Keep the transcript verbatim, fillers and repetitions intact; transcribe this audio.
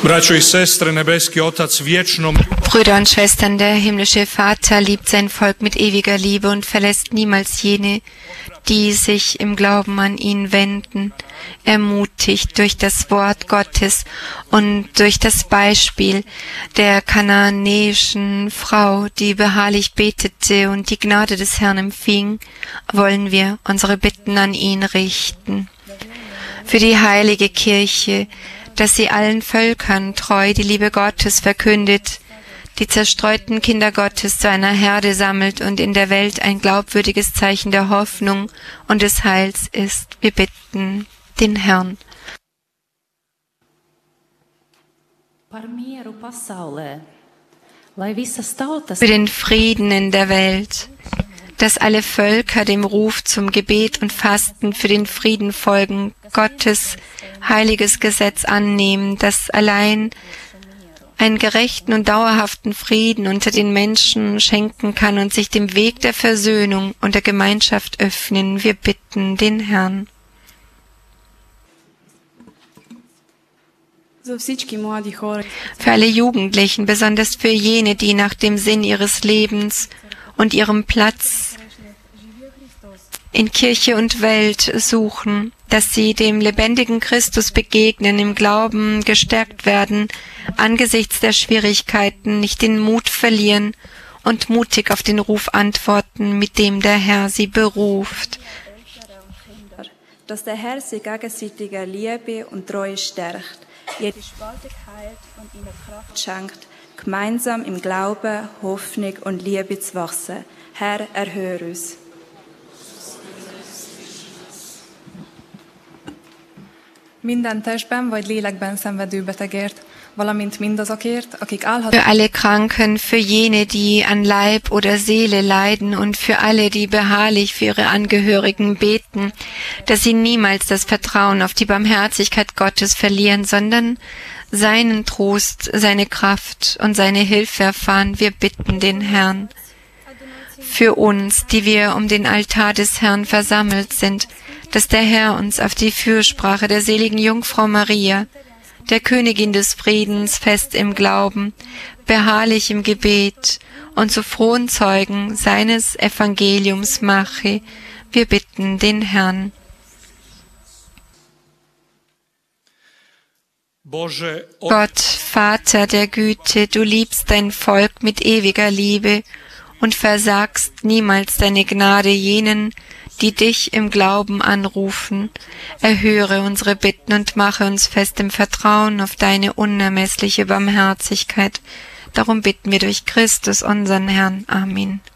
Braćo I sestre, nebeski Otac vječno... Brüder und Schwestern, der himmlische Vater liebt sein Volk mit ewiger Liebe und verlässt niemals jene, die sich im Glauben an ihn wenden, ermutigt durch das Wort Gottes und durch das Beispiel der kananäischen Frau, die beharrlich betete und die Gnade des Herrn empfing, wollen wir unsere Bitten an ihn richten. Für die heilige Kirche, dass sie allen Völkern treu die Liebe Gottes verkündet, die zerstreuten Kinder Gottes zu einer Herde sammelt und in der Welt ein glaubwürdiges Zeichen der Hoffnung und des Heils ist. Wir bitten den Herrn. Für den Frieden in der Welt, dass alle Völker dem Ruf zum Gebet und Fasten für den Frieden folgen, Gottes heiliges Gesetz annehmen, das allein einen gerechten und dauerhaften Frieden unter den Menschen schenken kann und sich dem Weg der Versöhnung und der Gemeinschaft öffnen. Wir bitten den Herrn. Für alle Jugendlichen, besonders für jene, die nach dem Sinn ihres Lebens und ihrem Platz in Kirche und Welt suchen, dass sie dem lebendigen Christus begegnen, im Glauben gestärkt werden, angesichts der Schwierigkeiten nicht den Mut verlieren und mutig auf den Ruf antworten, mit dem der Herr sie beruft. Dass der Herr sie gegenseitiger Liebe und Treue stärkt, jede Spaltung heilt und ihnen Kraft schenkt, gemeinsam im Glauben, Hoffnung und Liebe zu wachsen. Herr, erhöre uns. Minden testben vagy lélekben szenvedő betegért, valamint mindazokért, akik állhat... Für alle Kranken, für jene, die an Leib oder Seele leiden und für alle, die beharrlich für ihre Angehörigen beten, dass sie niemals das Vertrauen auf die Barmherzigkeit Gottes verlieren, sondern seinen Trost, seine Kraft und seine Hilfe erfahren. Wir bitten den Herrn. Für uns, die wir um den Altar des Herrn versammelt sind, dass der Herr uns auf die Fürsprache der seligen Jungfrau Maria, der Königin des Friedens, fest im Glauben, beharrlich im Gebet und zu frohen Zeugen seines Evangeliums mache. Wir bitten den Herrn. Gott, Vater der Güte, du liebst dein Volk mit ewiger Liebe und versagst niemals deine Gnade jenen, die dich im Glauben anrufen. Erhöre unsere Bitten und mache uns fest im Vertrauen auf deine unermessliche Barmherzigkeit. Darum bitten wir durch Christus, unseren Herrn. Amen.